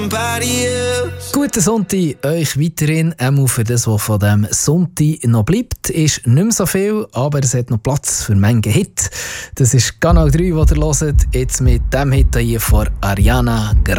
Guten Sonntag euch weiterhin. Für das, was von diesem Sonntag noch bleibt, ist nicht mehr so viel, aber es hat noch Platz für manche Hit. Das ist Kanal 3, den ihr hört, jetzt mit dem Hit hier von Ariana Grande.